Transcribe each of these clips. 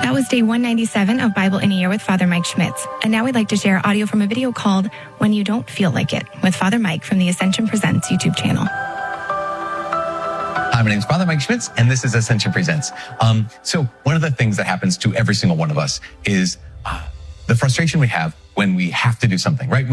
That was day 197 of Bible in a Year with Father Mike Schmitz. And now we'd like to share audio from a video called When You Don't Feel Like It with Father Mike from the Ascension Presents YouTube channel. Hi, my name is Father Mike Schmitz, and this is Ascension Presents. So one of the things that happens to every single one of us is the frustration we have when we have to do something, right?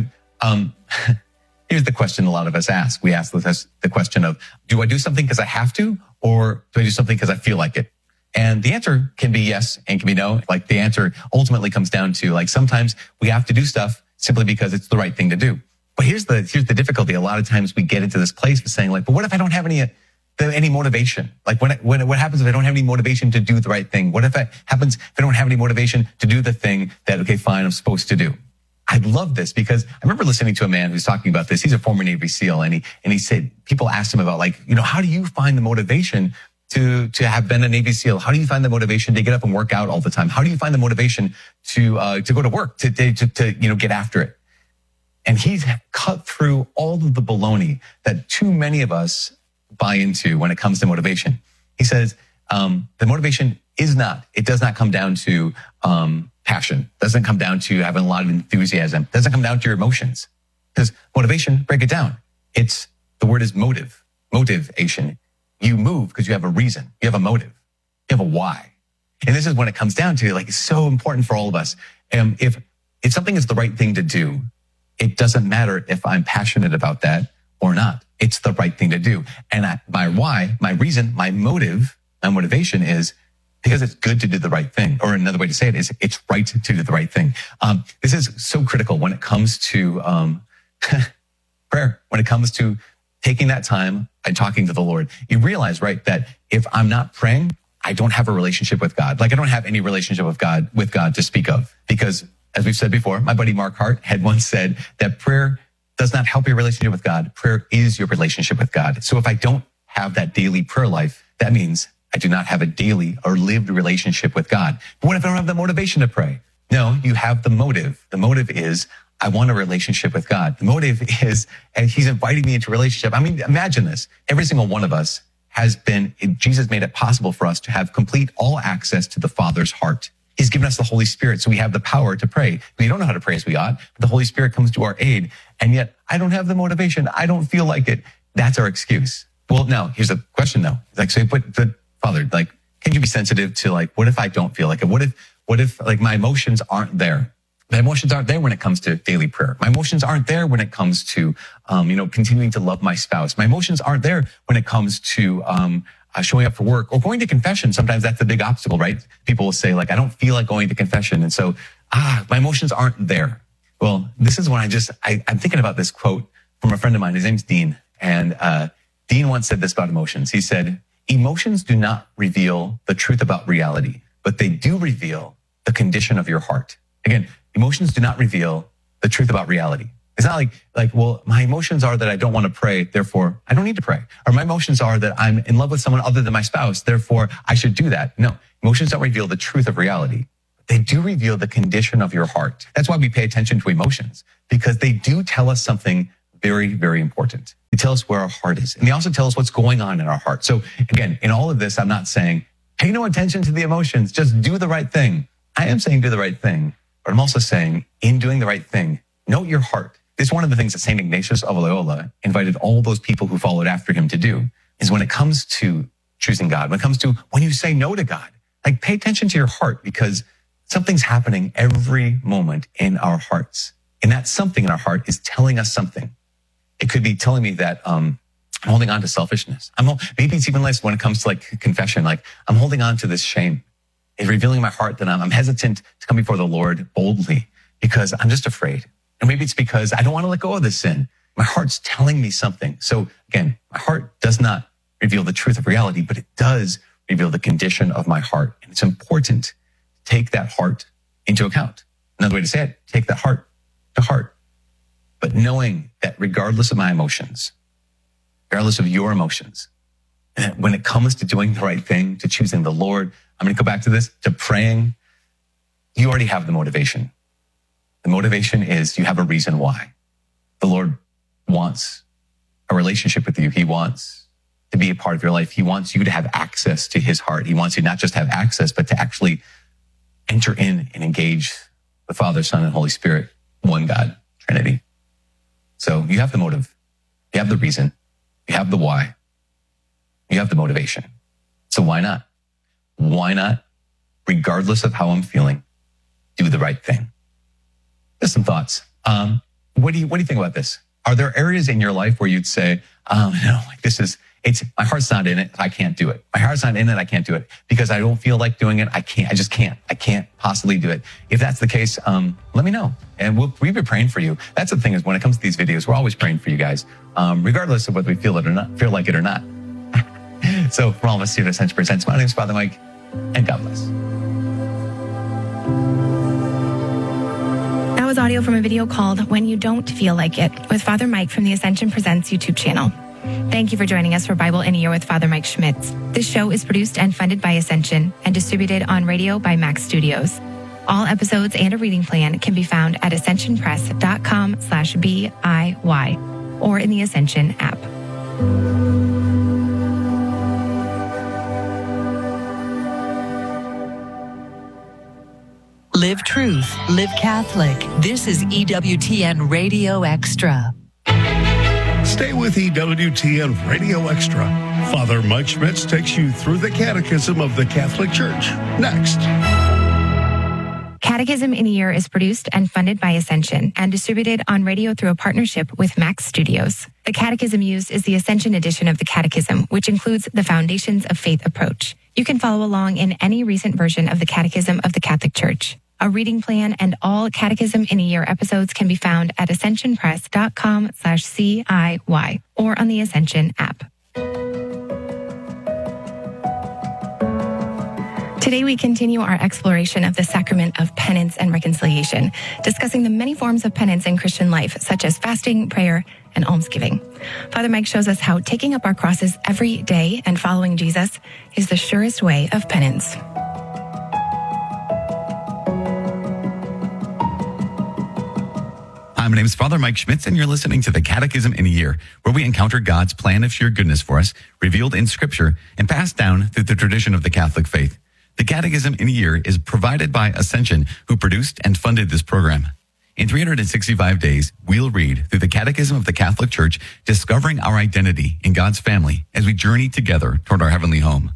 Here's the question a lot of us ask. We ask the question of, do I do something because I have to, or do I do something because I feel like it? And the answer can be yes and can be no. Like the answer ultimately comes down to like sometimes we have to do stuff simply because it's the right thing to do. But here's the difficulty. A lot of times we get into this place of saying like, but what if I don't have any motivation? Like what happens if I don't have any motivation to do the right thing? What if it happens if I don't have any motivation to do the thing that, okay, fine, I'm supposed to do? I love this because I remember listening to a man who's talking about this. He's a former Navy SEAL, and he said, people asked him about like, how do you find the motivation to have been a Navy SEAL? How do you find the motivation to get up and work out all the time? How do you find the motivation to go to work, to get after it? And he's cut through all of the baloney that too many of us buy into when it comes to motivation. He says, the motivation does not come down to, passion. Doesn't come down to having a lot of enthusiasm. Doesn't come down to your emotions. Because motivation, break it down. The word is motivation. You move because you have a reason. You have a motive. You have a why. And this is when it comes down to like, it's so important for all of us. If something is the right thing to do, it doesn't matter if I'm passionate about that or not. It's the right thing to do. And my why, my reason, my motive, my motivation is because it's good to do the right thing. Or another way to say it is it's right to do the right thing. This is so critical when it comes to prayer, when it comes to taking that time and talking to the Lord. You realize, right, that if I'm not praying, I don't have a relationship with God. Like I don't have any relationship with God to speak of. Because as we've said before, my buddy Mark Hart had once said that prayer does not help your relationship with God. Prayer is your relationship with God. So if I don't have that daily prayer life, that means I do not have a daily or lived relationship with God. But what if I don't have the motivation to pray? No, you have the motive. The motive is, I want a relationship with God. The motive is, and he's inviting me into a relationship. I mean, imagine this. Every single one of us Jesus made it possible for us to have complete all access to the Father's heart. He's given us the Holy Spirit, so we have the power to pray. We don't know how to pray as we ought, but the Holy Spirit comes to our aid. And yet, I don't have the motivation. I don't feel like it. That's our excuse. Well, now, here's the question, though. Like, so, but Father, like, can you be sensitive to like, what if I don't feel like it? What if like my emotions aren't there? My emotions aren't there when it comes to daily prayer. My emotions aren't there when it comes to, continuing to love my spouse. My emotions aren't there when it comes to, showing up for work or going to confession. Sometimes that's the big obstacle, right? People will say like, I don't feel like going to confession. And so, my emotions aren't there. Well, this is when I'm thinking about this quote from a friend of mine. His name's Dean. And, Dean once said this about emotions. He said, emotions do not reveal the truth about reality, but they do reveal the condition of your heart. Again, emotions do not reveal the truth about reality. It's not like, well, my emotions are that I don't want to pray, therefore I don't need to pray. Or my emotions are that I'm in love with someone other than my spouse, therefore I should do that. No, emotions don't reveal the truth of reality. They do reveal the condition of your heart. That's why we pay attention to emotions, because they do tell us something very, very important. They tell us where our heart is. And they also tell us what's going on in our heart. So again, in all of this, I'm not saying, pay no attention to the emotions, just do the right thing. I am saying do the right thing, but I'm also saying in doing the right thing, note your heart. This is one of the things that St. Ignatius of Loyola invited all those people who followed after him to do, is when it comes to choosing God, when it comes to when you say no to God, like pay attention to your heart, because something's happening every moment in our hearts. And that something in our heart is telling us something. It could be telling me that I'm holding on to selfishness. Maybe it's even less when it comes to like confession. Like I'm holding on to this shame. It's revealing my heart that I'm hesitant to come before the Lord boldly because I'm just afraid. And maybe it's because I don't want to let go of this sin. My heart's telling me something. So again, my heart does not reveal the truth of reality, but it does reveal the condition of my heart. And it's important to take that heart into account. Another way to say it, take that heart to heart. But knowing that regardless of my emotions, regardless of your emotions, and when it comes to doing the right thing, to choosing the Lord, I'm going to go back to this, to praying, you already have the motivation. The motivation is you have a reason why. The Lord wants a relationship with you. He wants to be a part of your life. He wants you to have access to his heart. He wants you not just to have access, but to actually enter in and engage the Father, Son, and Holy Spirit, one God, Trinity. So you have the motive, you have the reason, you have the why, you have the motivation. So why not? Why not, regardless of how I'm feeling, do the right thing? Just some thoughts. What do you think about this? Are there areas in your life where you'd say, no, my heart's not in it. I can't do it. My heart's not in it. I can't do it because I don't feel like doing it. I just can't. I can't possibly do it. If that's the case, let me know. And we'll be praying for you. That's the thing is when it comes to these videos, we're always praying for you guys, regardless of whether we feel like it or not. So for all of us here at Ascension Presents, my name is Father Mike, and God bless. That was audio from a video called When You Don't Feel Like It with Father Mike from the Ascension Presents YouTube channel. Thank you for joining us for Bible in a Year with Father Mike Schmitz. This show is produced and funded by Ascension and distributed on radio by Max Studios. All episodes and a reading plan can be found at ascensionpress.com/BIY or in the Ascension app. Live Truth, Live Catholic. This is EWTN Radio Extra. Stay with EWTN Radio Extra. Father Mike Schmitz takes you through the Catechism of the Catholic Church. Next. Catechism in a Year is produced and funded by Ascension and distributed on radio through a partnership with Max Studios. The catechism used is the Ascension edition of the Catechism, which includes the Foundations of Faith approach. You can follow along in any recent version of the Catechism of the Catholic Church. A reading plan and all Catechism in a Year episodes can be found at ascensionpress.com/CIY or on the Ascension app. Today we continue our exploration of the sacrament of penance and reconciliation, discussing the many forms of penance in Christian life, such as fasting, prayer, and almsgiving. Father Mike shows us how taking up our crosses every day and following Jesus is the surest way of penance. Hi, my name is Father Mike Schmitz, and you're listening to the Catechism in a Year, where we encounter God's plan of sheer goodness for us, revealed in Scripture and passed down through the tradition of the Catholic faith. The Catechism in a Year is provided by Ascension, who produced and funded this program. In 365 days, we'll read through the Catechism of the Catholic Church, discovering our identity in God's family as we journey together toward our heavenly home.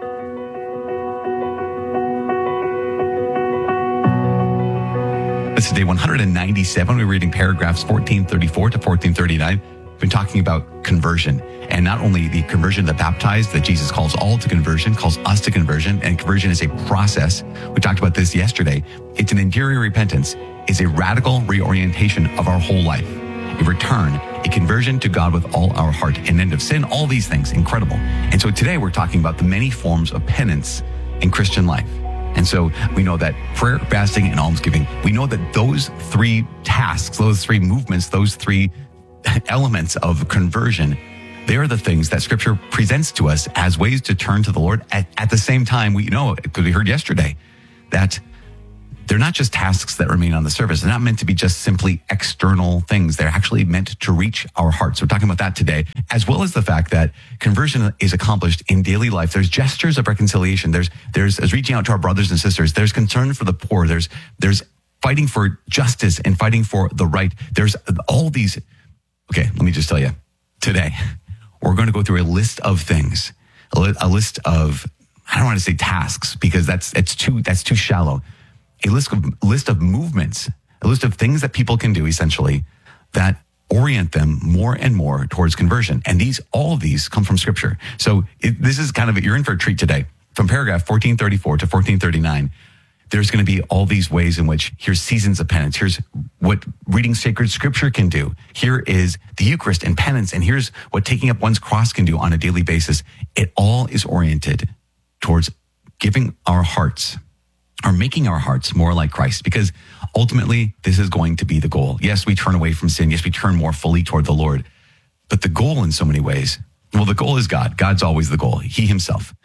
This is day 197. We're reading paragraphs 1434 to 1439. We've been talking about conversion, and not only the conversion of the baptized, that Jesus calls all to conversion, calls us to conversion, and conversion is a process. We talked about this yesterday. It's an interior repentance. It's a radical reorientation of our whole life. A return, a conversion to God with all our heart, an end of sin, all these things, incredible. And so today we're talking about the many forms of penance in Christian life. And so we know that prayer, fasting, and almsgiving, we know that those three tasks, those three movements, those three elements of conversion, they're the things that Scripture presents to us as ways to turn to the Lord. At the same time, we know, because we heard yesterday, that they're not just tasks that remain on the surface. They're not meant to be just simply external things. They're actually meant to reach our hearts. We're talking about that today, as well as the fact that conversion is accomplished in daily life. There's gestures of reconciliation. There's reaching out to our brothers and sisters. There's concern for the poor. There's fighting for justice and fighting for the right. There's all these. Okay, let me just tell you, today we're going to go through a list of things, a list of, I don't want to say tasks because that's too shallow. A list of movements, a list of things that people can do essentially that orient them more and more towards conversion. And all of these come from Scripture. So this is you're in for a treat today. From paragraph 1434 to 1439, there's going to be all these ways in which here's seasons of penance. Here's what reading sacred Scripture can do. Here is the Eucharist and penance. And here's what taking up one's cross can do on a daily basis. It all is oriented towards giving our hearts, or making our hearts more like Christ, because ultimately this is going to be the goal. Yes, we turn away from sin. Yes, we turn more fully toward the Lord. But the goal in so many ways, well, the goal is God. God's always the goal, He Himself.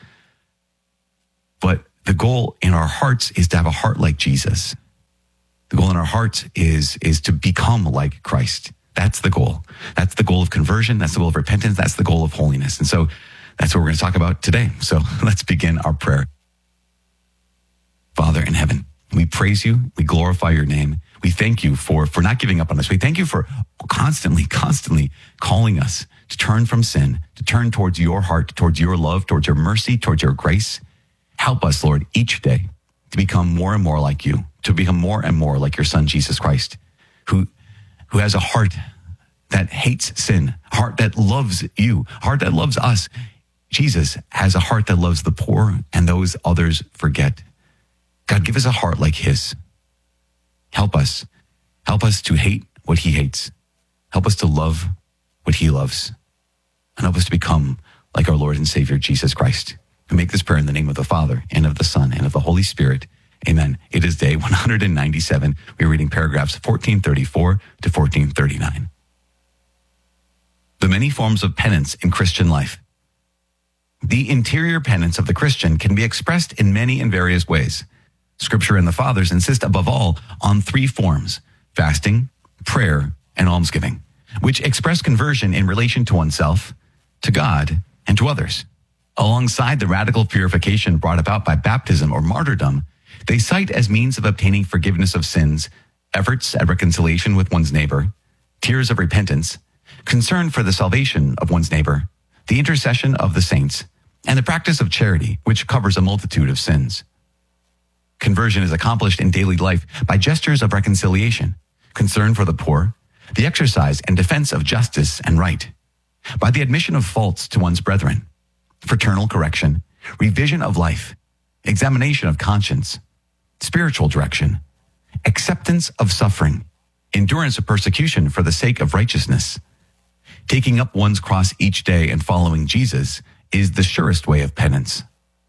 But the goal in our hearts is to have a heart like Jesus. The goal in our hearts is to become like Christ. That's the goal. That's the goal of conversion. That's the goal of repentance. That's the goal of holiness. And so that's what we're going to talk about today. So let's begin our prayer. Father in heaven, We praise you. We glorify your name. We thank you for not giving up on us. We thank you for constantly calling us to turn from sin, to turn towards your heart, towards your love, towards your mercy, towards your grace. Help us, Lord, each day to become more and more like you, to become more and more like your son, Jesus Christ, who has a heart that hates sin, a heart that loves you, a heart that loves us. Jesus has a heart that loves the poor and those others forget. God, give us a heart like his. Help us. Help us to hate what he hates. Help us to love what he loves. And help us to become like our Lord and Savior, Jesus Christ. We make this prayer in the name of the Father, and of the Son, and of the Holy Spirit. Amen. It is day 197. We're reading paragraphs 1434 to 1439. The many forms of penance in Christian life. The interior penance of the Christian can be expressed in many and various ways. Scripture and the Fathers insist above all on three forms: fasting, prayer, and almsgiving, which express conversion in relation to oneself, to God, and to others. Alongside the radical purification brought about by baptism or martyrdom, they cite as means of obtaining forgiveness of sins, efforts at reconciliation with one's neighbor, tears of repentance, concern for the salvation of one's neighbor, the intercession of the saints, and the practice of charity, which covers a multitude of sins. Conversion is accomplished in daily life by gestures of reconciliation, concern for the poor, the exercise and defense of justice and right, by the admission of faults to one's brethren, fraternal correction, revision of life, examination of conscience, spiritual direction, acceptance of suffering, endurance of persecution for the sake of righteousness. Taking up one's cross each day and following Jesus is the surest way of penance.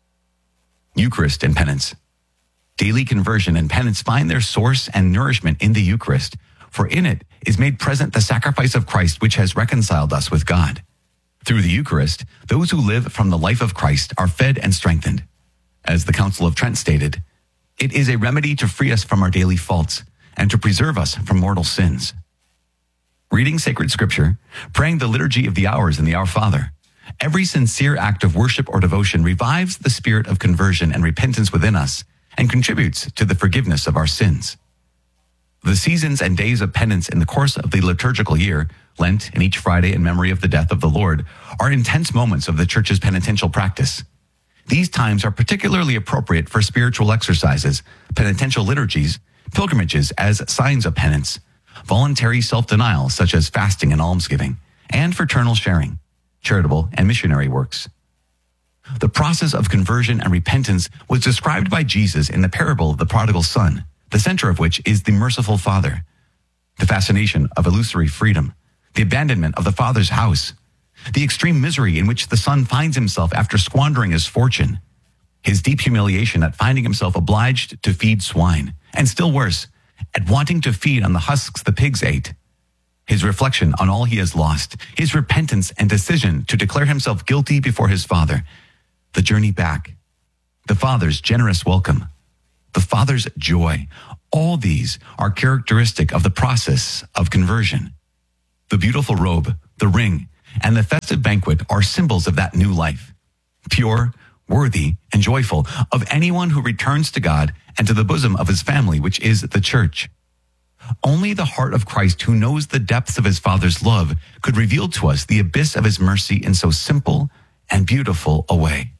Eucharist and penance. Daily conversion and penance find their source and nourishment in the Eucharist, for in it is made present the sacrifice of Christ, which has reconciled us with God. Through the Eucharist, those who live from the life of Christ are fed and strengthened. As the Council of Trent stated, it is a remedy to free us from our daily faults and to preserve us from mortal sins. Reading sacred scripture, praying the liturgy of the hours and the Our Father, every sincere act of worship or devotion revives the spirit of conversion and repentance within us and contributes to the forgiveness of our sins. The seasons and days of penance in the course of the liturgical year, Lent and each Friday in memory of the death of the Lord, are intense moments of the Church's penitential practice. These times are particularly appropriate for spiritual exercises, penitential liturgies, pilgrimages as signs of penance, voluntary self-denial such as fasting and almsgiving, and fraternal sharing, charitable and missionary works. The process of conversion and repentance was described by Jesus in the parable of the prodigal son, the center of which is the merciful Father, the fascination of illusory freedom, the abandonment of the Father's house, the extreme misery in which the son finds himself after squandering his fortune, his deep humiliation at finding himself obliged to feed swine, and still worse, at wanting to feed on the husks the pigs ate, his reflection on all he has lost, his repentance and decision to declare himself guilty before his Father, the journey back, the Father's generous welcome, the Father's joy. All these are characteristic of the process of conversion. The beautiful robe, the ring, and the festive banquet are symbols of that new life, pure, worthy, and joyful, of anyone who returns to God and to the bosom of his family, which is the Church. Only the heart of Christ, who knows the depths of his Father's love, could reveal to us the abyss of his mercy in so simple and beautiful a way.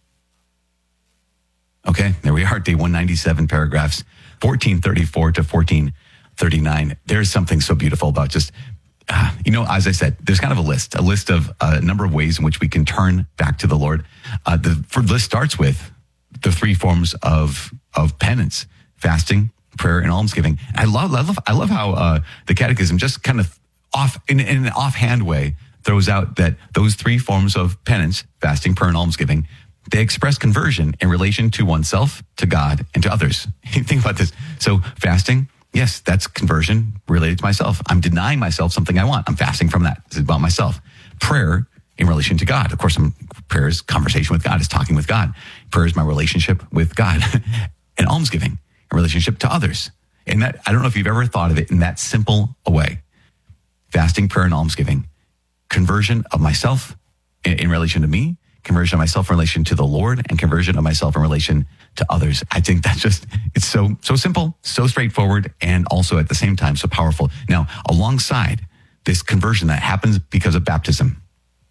Okay, there we are, day 197, paragraphs 1434 to 1439. There's something so beautiful about just, as I said, there's kind of a list of a number of ways in which we can turn back to the Lord. The list starts with the three forms of penance: fasting, prayer, and almsgiving. I love how the Catechism just kind of in an offhand way throws out that those three forms of penance, fasting, prayer, and almsgiving, they express conversion in relation to oneself, to God, and to others. Think about this. So fasting, yes, that's conversion related to myself. I'm denying myself something I want. I'm fasting from that. This is about myself. Prayer in relation to God. Of course, prayer is conversation with God, is talking with God. Prayer is my relationship with God. And almsgiving in relationship to others. And that, I don't know if you've ever thought of it in that simple a way. Fasting, prayer, and almsgiving. Conversion of myself in relation to me. conversion of myself in relation to the Lord, and conversion of myself in relation to others. I think that's just, it's so simple, so straightforward, and also at the same time so powerful. Now, alongside this conversion that happens because of baptism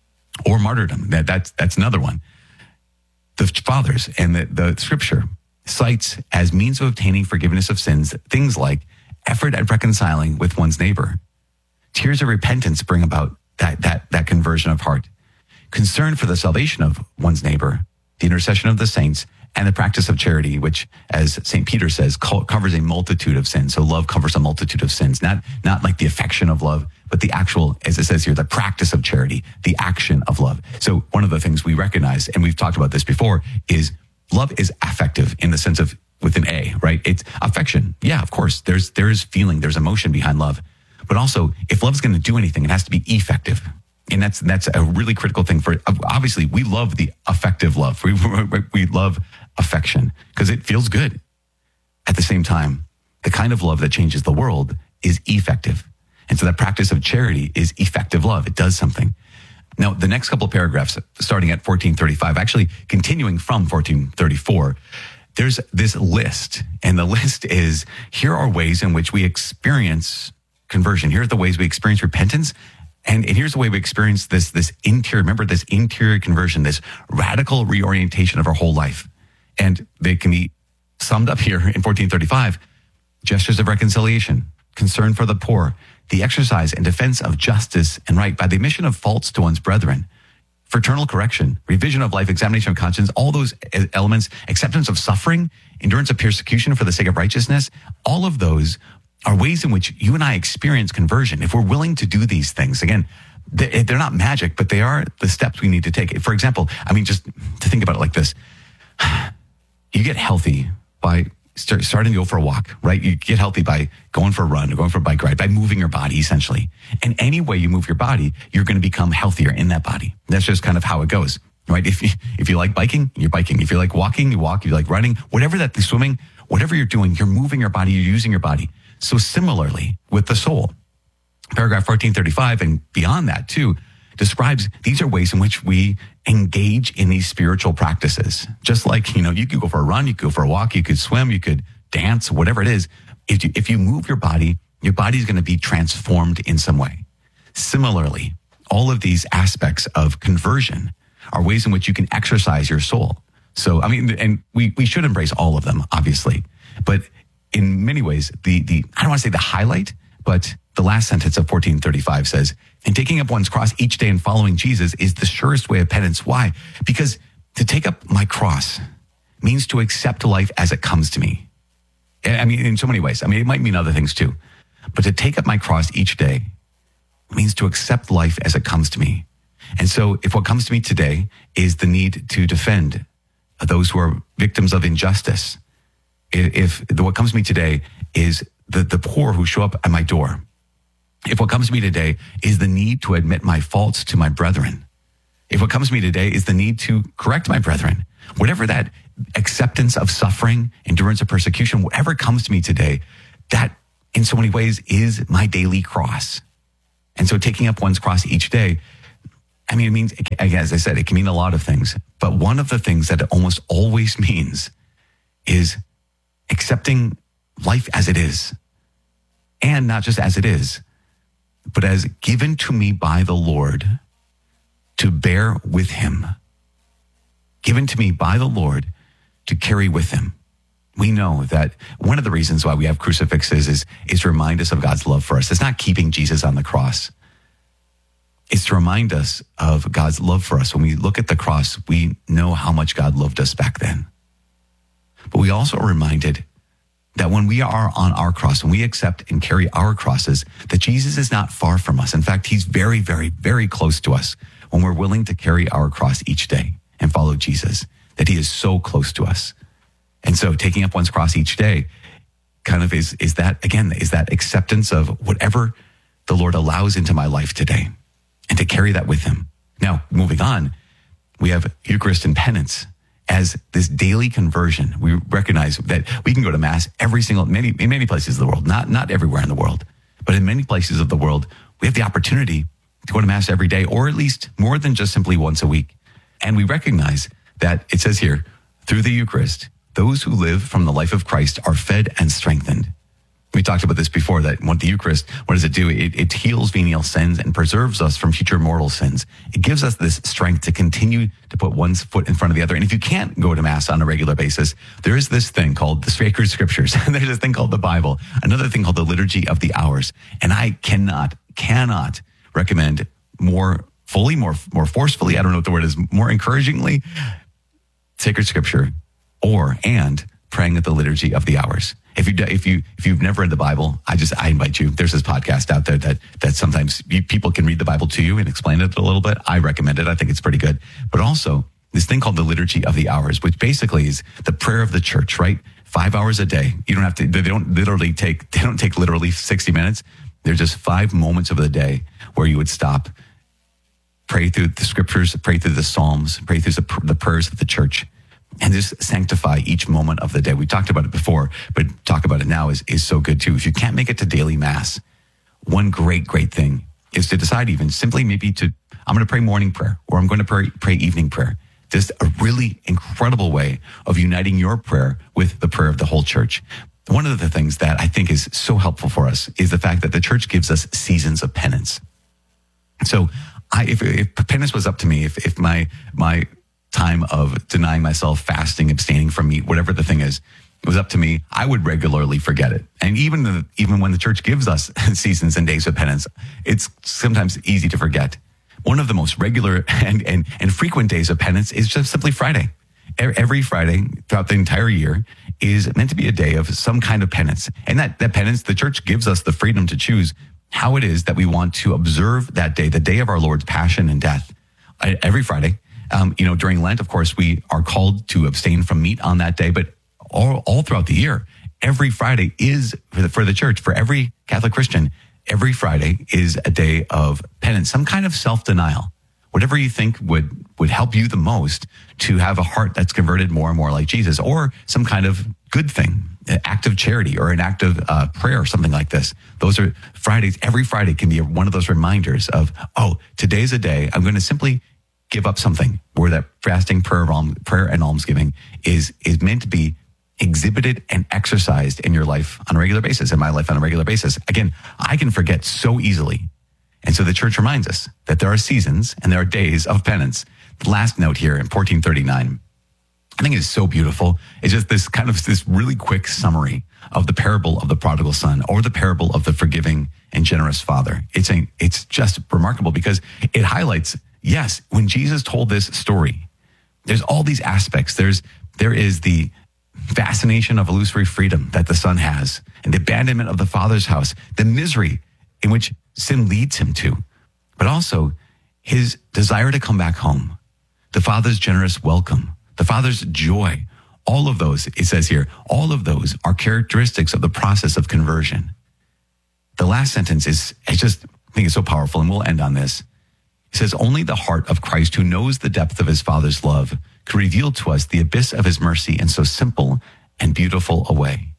or martyrdom, that's another one. The fathers and the scripture cites as means of obtaining forgiveness of sins things like effort at reconciling with one's neighbor. Tears of repentance bring about that conversion of heart. Concern for the salvation of one's neighbor, the intercession of the saints, and the practice of charity, which, as St. Peter says, covers a multitude of sins. So love covers a multitude of sins, not like the affection of love, but the actual, as it says here, the practice of charity, the action of love. So one of the things we recognize, and we've talked about this before, is love is affective in the sense of with an A, right? It's affection. Yeah, of course, there's feeling, there's emotion behind love. But also, if love's going to do anything, it has to be effective. And that's a really critical thing for, obviously, we love the affective love. We love affection because it feels good. At the same time, the kind of love that changes the world is effective. And so that practice of charity is effective love. It does something. Now, the next couple of paragraphs, starting at 1435, actually continuing from 1434, there's this list. And the list is, here are ways in which we experience conversion. Here's the ways we experience repentance. And here's the way we experience this interior, remember this interior conversion, this radical reorientation of our whole life. And they can be summed up here in 1435, gestures of reconciliation, concern for the poor, the exercise and defense of justice and right by the omission of faults to one's brethren, fraternal correction, revision of life, examination of conscience, all those elements, acceptance of suffering, endurance of persecution for the sake of righteousness, all of those are ways in which you and I experience conversion. If we're willing to do these things, again, they're not magic, but they are the steps we need to take. For example, I mean, just to think about it like this, you get healthy by starting to go for a walk, right? You get healthy by going for a run or going for a bike ride, by moving your body, essentially. And any way you move your body, you're going to become healthier in that body. That's just kind of how it goes, right? If you like biking, you're biking. If you like walking, you walk. If you like running, whatever that, swimming, whatever you're doing, you're moving your body, you're using your body. So similarly with the soul, paragraph 1435 and beyond that too, describes these are ways in which we engage in these spiritual practices. Just like, you could go for a run, you could go for a walk, you could swim, you could dance, whatever it is. If you move your body is going to be transformed in some way. Similarly, all of these aspects of conversion are ways in which you can exercise your soul. So, I mean, and we should embrace all of them, obviously. But in many ways, I don't want to say the highlight, but the last sentence of 1435 says, and taking up one's cross each day and following Jesus is the surest way of penance. Why? Because to take up my cross means to accept life as it comes to me. I mean, in so many ways. I mean, it might mean other things too. But to take up my cross each day means to accept life as it comes to me. And so if what comes to me today is the need to defend those who are victims of injustice, if what comes to me today is the poor who show up at my door, if what comes to me today is the need to admit my faults to my brethren, if what comes to me today is the need to correct my brethren, whatever that acceptance of suffering, endurance of persecution, whatever comes to me today, that in so many ways is my daily cross. And so taking up one's cross each day, I mean, it means, as I said, it can mean a lot of things. But one of the things that it almost always means is accepting life as it is. And not just as it is, but as given to me by the Lord to bear with him. Given to me by the Lord to carry with him. We know that one of the reasons why we have crucifixes is to remind us of God's love for us. It's not keeping Jesus on the cross. It's to remind us of God's love for us. When we look at the cross, we know how much God loved us back then. But we also are reminded that when we are on our cross, when we accept and carry our crosses, that Jesus is not far from us. In fact, he's very, very, very close to us when we're willing to carry our cross each day and follow Jesus, that he is so close to us. And so taking up one's cross each day kind of is that acceptance of whatever the Lord allows into my life today and to carry that with him. Now, moving on, we have Eucharist and penance as this daily conversion. We recognize that we can go to Mass in many places of the world, not everywhere in the world, but in many places of the world, we have the opportunity to go to Mass every day, or at least more than just simply once a week. And we recognize that it says here, through the Eucharist, those who live from the life of Christ are fed and strengthened. We talked about this before, that what the Eucharist, what does it do? It heals venial sins and preserves us from future mortal sins. It gives us this strength to continue to put one's foot in front of the other. And if you can't go to Mass on a regular basis, there is this thing called the sacred scriptures. And there's this thing called the Bible, another thing called the Liturgy of the Hours. And I cannot recommend more fully, more forcefully, I don't know what the word is, more encouragingly, sacred scripture and praying at the Liturgy of the Hours. If you've never read the Bible, I invite you. There's this podcast out there that sometimes people can read the Bible to you and explain it a little bit. I recommend it. I think it's pretty good. But also this thing called the Liturgy of the Hours, which basically is the prayer of the church, right? 5 hours a day. You don't have to, they don't take literally 60 minutes. They're just 5 moments of the day where you would stop, pray through the scriptures, pray through the Psalms, pray through the prayers of the church, and just sanctify each moment of the day. We talked about it before, but talk about it now is so good too. If you can't make it to daily Mass, one great thing is to decide even simply maybe I'm going to pray morning prayer, or I'm going to pray evening prayer. Just a really incredible way of uniting your prayer with the prayer of the whole church. One of the things that I think is so helpful for us is the fact that the church gives us seasons of penance. So if penance was up to me, if my time of denying myself, fasting, abstaining from meat, whatever the thing is, it was up to me, I would regularly forget it. And even when the church gives us seasons and days of penance, it's sometimes easy to forget. One of the most regular and frequent days of penance is just simply Friday. Every Friday throughout the entire year is meant to be a day of some kind of penance. And that penance, the church gives us the freedom to choose how it is that we want to observe that day, the day of our Lord's passion and death. Every Friday, during Lent, of course, we are called to abstain from meat on that day, but all throughout the year, every Friday is for the church, for every Catholic Christian, every Friday is a day of penance, some kind of self-denial, whatever you think would help you the most to have a heart that's converted more and more like Jesus, or some kind of good thing, an act of charity or an act of prayer, something like this. Those are Fridays. Every Friday can be one of those reminders of, today's a day I'm going to simply give up something, where that fasting, prayer and almsgiving is meant to be exhibited and exercised in your life on a regular basis, in my life on a regular basis. Again, I can forget so easily. And so the church reminds us that there are seasons and there are days of penance. The last note here in 1439, I think is so beautiful. It's just this really quick summary of the parable of the prodigal son, or the parable of the forgiving and generous father. It's just remarkable because it highlights, yes, when Jesus told this story, there's all these aspects. There is the fascination of illusory freedom that the son has, and the abandonment of the father's house, the misery in which sin leads him to, but also his desire to come back home, the father's generous welcome, the father's joy. All of those, it says here, all of those are characteristics of the process of conversion. The last sentence I think it's so powerful, and we'll end on this. It says, only the heart of Christ, who knows the depth of his Father's love, can reveal to us the abyss of his mercy in so simple and beautiful a way.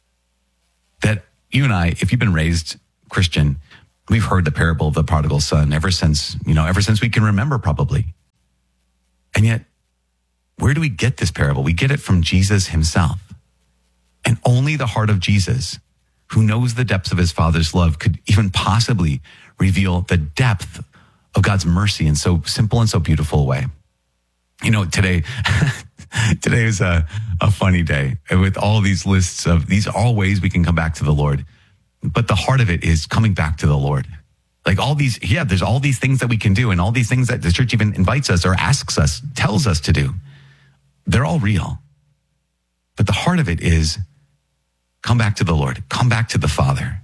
That you and I, if you've been raised Christian, we've heard the parable of the prodigal son ever since we can remember, probably. And yet, where do we get this parable? We get it from Jesus himself. And only the heart of Jesus, who knows the depths of his Father's love, could even possibly reveal the depth of God's mercy in so simple and so beautiful a way. Today is a funny day with all these lists of these are all ways we can come back to the Lord. But the heart of it is coming back to the Lord. Like there's all these things that we can do, and all these things that the church even invites us or asks us, tells us to do. They're all real. But the heart of it is come back to the Lord, come back to the Father.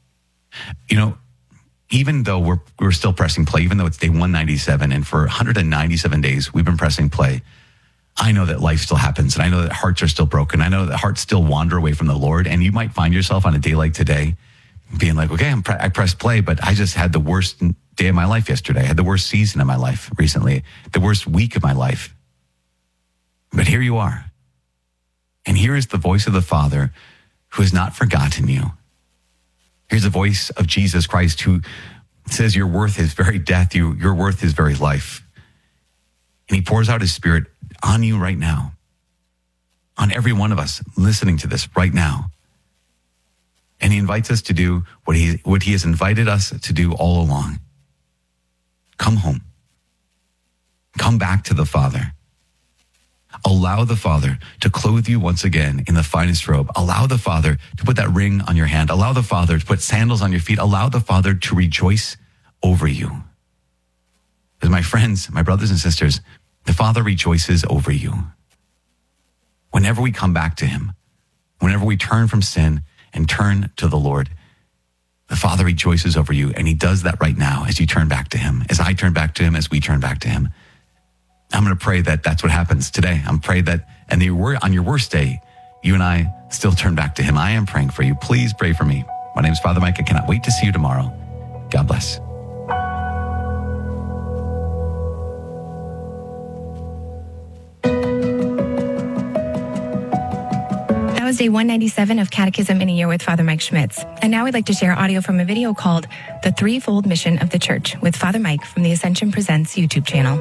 Even though we're still pressing play, even though it's day 197, and for 197 days we've been pressing play, I know that life still happens, and I know that hearts are still broken. I know that hearts still wander away from the Lord, and you might find yourself on a day like today being like, okay, I pressed play, but I just had the worst day of my life yesterday. I had the worst season of my life recently, the worst week of my life. But here you are. And here is the voice of the Father who has not forgotten you. Here's the voice of Jesus Christ, who says your worth is very death, your worth is very life. And And he pours out his Spirit on you right now, on every one of us listening to this right now. And he invites us to do what he has invited us to do all along. Come home. Come back to the Father. Allow the Father to clothe you once again in the finest robe. Allow the Father to put that ring on your hand. Allow the Father to put sandals on your feet. Allow the Father to rejoice over you. Because my friends, my brothers and sisters, the Father rejoices over you. Whenever we come back to him, whenever we turn from sin and turn to the Lord, the Father rejoices over you. And he does that right now as you turn back to him, as I turn back to him, as we turn back to him. I'm going to pray that that's what happens today. I'm praying that on your worst day, you and I still turn back to him. I am praying for you. Please pray for me. My name is Father Mike. I cannot wait to see you tomorrow. God bless. That was day 197 of Catechism in a Year with Father Mike Schmitz. And now we'd like to share audio from a video called The Threefold Mission of the Church with Father Mike from the Ascension Presents YouTube channel.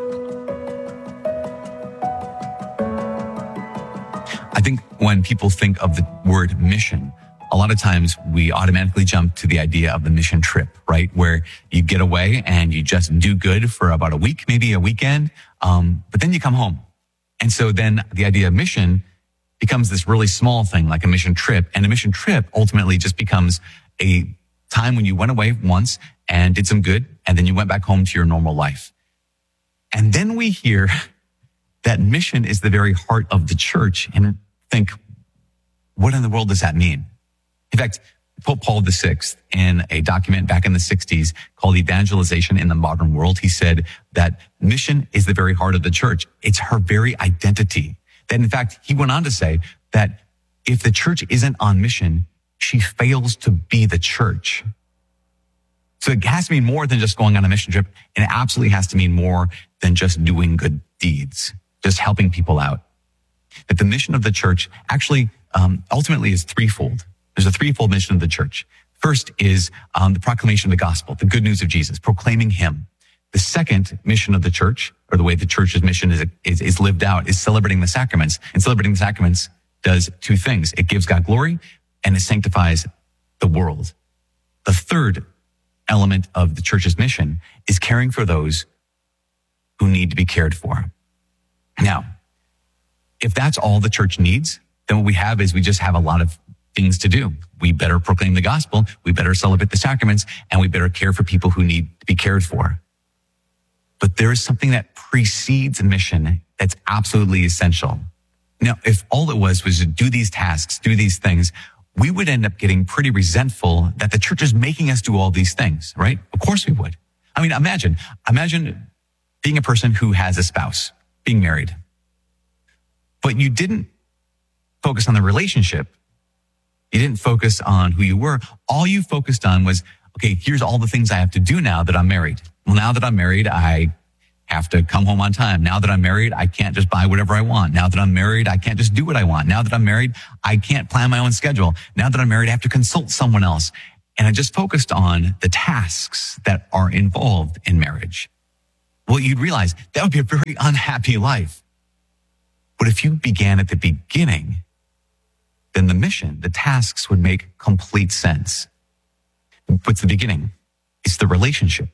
I think when people think of the word mission, a lot of times we automatically jump to the idea of the mission trip, right? Where you get away and you just do good for about a week, maybe a weekend, but then you come home. And so then the idea of mission becomes this really small thing like a mission trip. And a mission trip ultimately just becomes a time when you went away once and did some good, and then you went back home to your normal life. And then we hear that mission is the very heart of the church and think, what in the world does that mean? In fact, Pope Paul VI, in a document back in the 60s called Evangelization in the Modern World, he said that mission is the very heart of the church. It's her very identity. That in fact, he went on to say that if the church isn't on mission, she fails to be the church. So it has to mean more than just going on a mission trip, and it absolutely has to mean more than just doing good deeds, just helping people out. That the mission of the church actually ultimately is threefold. There's a threefold mission of the church. First is the proclamation of the gospel, the good news of Jesus, proclaiming him. The second mission of the church, or the way the church's mission is lived out, is celebrating the sacraments. And celebrating the sacraments does two things. It gives God glory and it sanctifies the world. The third element of the church's mission is caring for those who need to be cared for. Now, if that's all the church needs, then what we have is we just have a lot of things to do. We better proclaim the gospel, we better celebrate the sacraments, and we better care for people who need to be cared for. But there is something that precedes a mission that's absolutely essential. Now, if all it was to do these tasks, do these things, we would end up getting pretty resentful that the church is making us do all these things, right? Of course we would. I mean, imagine being a person who has a spouse, being married, but you didn't focus on the relationship. You didn't focus on who you were. All you focused on was, okay, here's all the things I have to do now that I'm married. Well, now that I'm married, I have to come home on time. Now that I'm married, I can't just buy whatever I want. Now that I'm married, I can't just do what I want. Now that I'm married, I can't plan my own schedule. Now that I'm married, I have to consult someone else. And I just focused on the tasks that are involved in marriage. Well, you'd realize that would be a very unhappy life. But if you began at the beginning, then the mission, the tasks would make complete sense. What's the beginning? It's the relationship.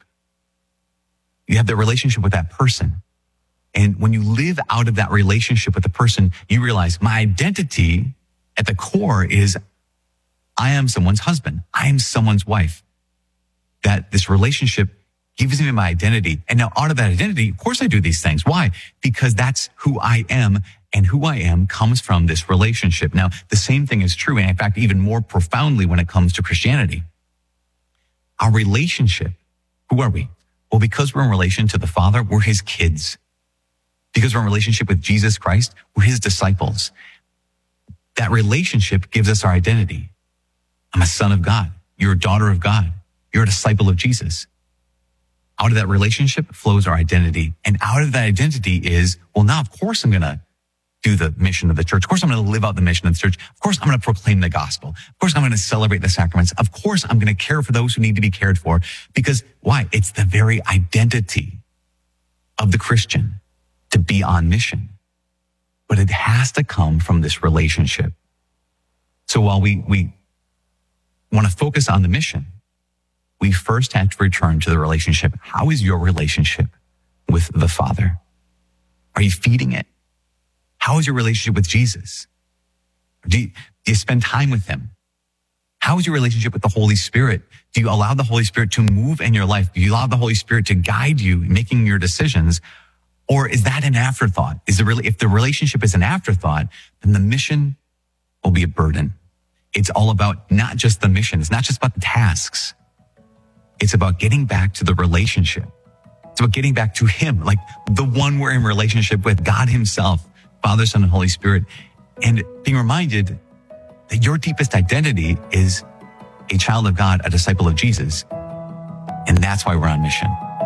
You have the relationship with that person. And when you live out of that relationship with the person, you realize my identity at the core is I am someone's husband. I am someone's wife. That this relationship gives me my identity. And now out of that identity, of course I do these things. Why? Because that's who I am. And who I am comes from this relationship. Now, the same thing is true, and in fact, even more profoundly when it comes to Christianity. Our relationship, who are we? Well, because we're in relation to the Father, we're his kids. Because we're in relationship with Jesus Christ, we're his disciples. That relationship gives us our identity. I'm a son of God. You're a daughter of God. You're a disciple of Jesus. Out of that relationship flows our identity. And out of that identity is, well, now, of course, I'm going to do the mission of the church. Of course, I'm going to live out the mission of the church. Of course, I'm going to proclaim the gospel. Of course, I'm going to celebrate the sacraments. Of course, I'm going to care for those who need to be cared for. Because why? It's the very identity of the Christian. to be on mission. But it has to come from this relationship. So while we want to focus on the mission, we first have to return to the relationship. How is your relationship with the Father? Are you feeding it? How is your relationship with Jesus? Do you spend time with him? How is your relationship with the Holy Spirit? Do you allow the Holy Spirit to move in your life? Do you allow the Holy Spirit to guide you in making your decisions? Or is that an afterthought? If the relationship is an afterthought, then the mission will be a burden. It's all about not just the mission. It's not just about the tasks. It's about getting back to the relationship. It's about getting back to him, like the one we're in relationship with, God himself, Father, Son, and Holy Spirit. And being reminded that your deepest identity is a child of God, a disciple of Jesus. And that's why we're on mission.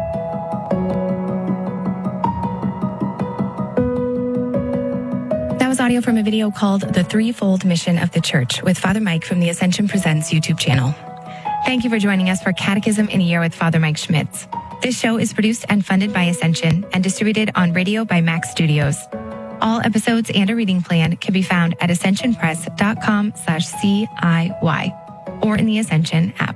That was audio from a video called The Threefold Mission of the Church with Father Mike from the Ascension Presents YouTube channel. Thank you for joining us for Catechism in a Year with Father Mike Schmitz. This show is produced and funded by Ascension and distributed on radio by Max Studios. All episodes and a reading plan can be found at ascensionpress.com/CIY or in the Ascension app.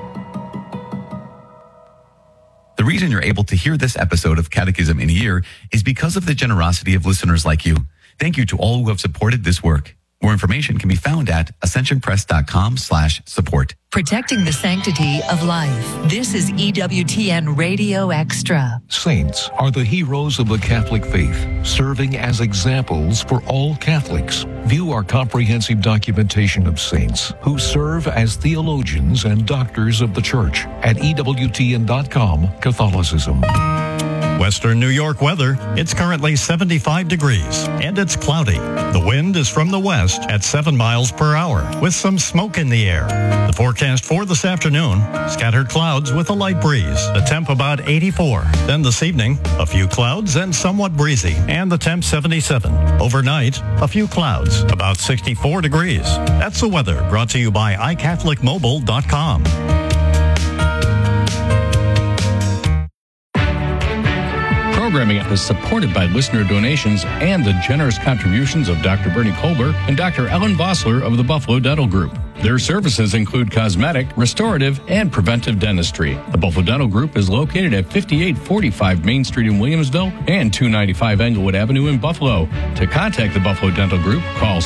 The reason you're able to hear this episode of Catechism in a Year is because of the generosity of listeners like you. Thank you to all who have supported this work. More information can be found at ascensionpress.com/support. Protecting the sanctity of life. This is EWTN Radio Extra. Saints are the heroes of the Catholic faith, serving as examples for all Catholics. View our comprehensive documentation of saints who serve as theologians and doctors of the Church at EWTN.com Catholicism. Western New York weather. It's currently 75 degrees and it's cloudy. The wind is from the west at 7 miles per hour with some smoke in the air. The forecast for this afternoon, scattered clouds with a light breeze. The temp about 84. Then this evening, a few clouds and somewhat breezy and the temp 77. Overnight, a few clouds, about 64 degrees. That's the weather brought to you by iCatholicMobile.com. Programming is supported by listener donations and the generous contributions of Dr. Bernie Kolber and Dr. Ellen Vossler of the Buffalo Dental Group. Their services include cosmetic, restorative, and preventive dentistry. The Buffalo Dental Group is located at 5845 Main Street in Williamsville and 295 Englewood Avenue in Buffalo. To contact the Buffalo Dental Group, call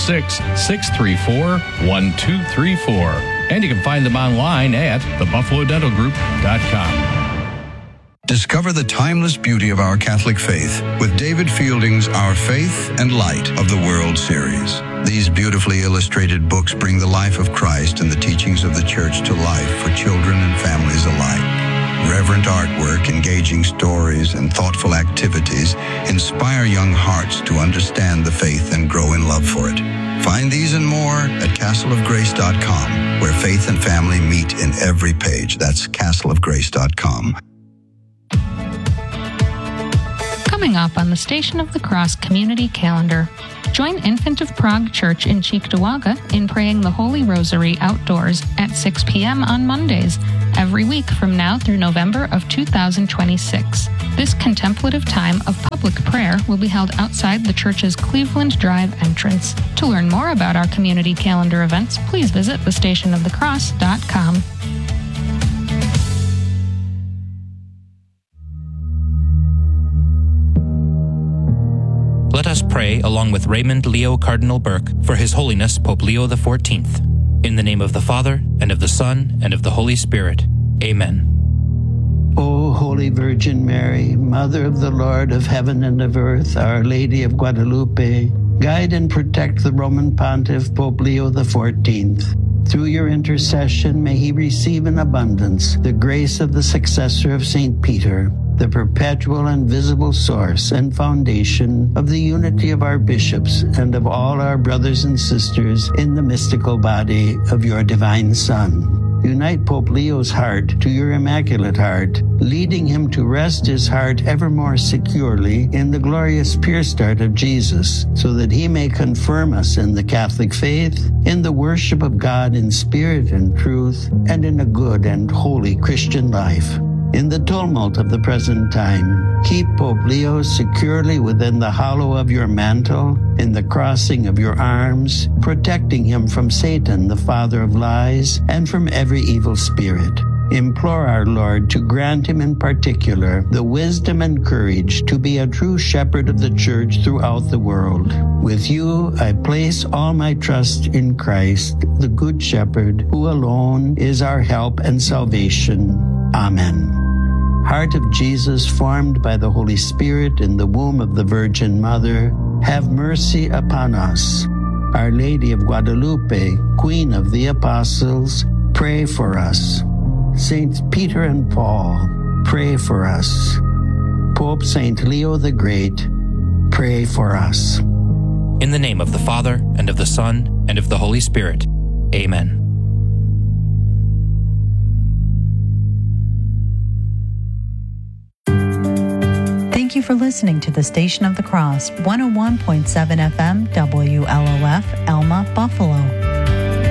716-634-1234. And you can find them online at thebuffalodentalgroup.com. Discover the timeless beauty of our Catholic faith with David Fielding's Our Faith and Light of the World series. These beautifully illustrated books bring the life of Christ and the teachings of the Church to life for children and families alike. Reverent artwork, engaging stories, and thoughtful activities inspire young hearts to understand the faith and grow in love for it. Find these and more at castleofgrace.com, where faith and family meet in every page. That's castleofgrace.com. Coming up on the Station of the Cross Community Calendar. Join Infant of Prague Church in Cheektowaga in praying the Holy Rosary outdoors at 6 p.m. on Mondays, every week from now through November of 2026. This contemplative time of public prayer will be held outside the church's Cleveland Drive entrance. To learn more about our community calendar events, please visit thestationofthecross.com. Let us pray along with Raymond Leo Cardinal Burke for His Holiness Pope Leo XIV. In the name of the Father, and of the Son, and of the Holy Spirit. Amen. O Holy Virgin Mary, Mother of the Lord of heaven and of earth, Our Lady of Guadalupe, guide and protect the Roman Pontiff Pope Leo XIV. Through your intercession, may he receive in abundance the grace of the successor of St. Peter, the perpetual and visible source and foundation of the unity of our bishops and of all our brothers and sisters in the mystical body of your divine Son. Unite Pope Leo's heart to your Immaculate Heart, leading him to rest his heart ever more securely in the glorious pure start of Jesus, so that he may confirm us in the Catholic faith, in the worship of God in spirit and truth, and in a good and holy Christian life. In the tumult of the present time, keep Pope Leo securely within the hollow of your mantle, in the crossing of your arms, protecting him from Satan, the father of lies, and from every evil spirit. Implore our Lord to grant him in particular the wisdom and courage to be a true shepherd of the church throughout the world. With you, I place all my trust in Christ, the Good Shepherd, who alone is our help and salvation. Amen. Heart of Jesus, formed by the Holy Spirit in the womb of the Virgin Mother, have mercy upon us. Our Lady of Guadalupe, Queen of the Apostles, pray for us. Saints Peter and Paul, pray for us. Pope Saint Leo the Great, pray for us. In the name of the Father, and of the Son, and of the Holy Spirit. Amen. Thank you for listening to the Station of the Cross, 101.7 FM, WLOF, Elma, Buffalo.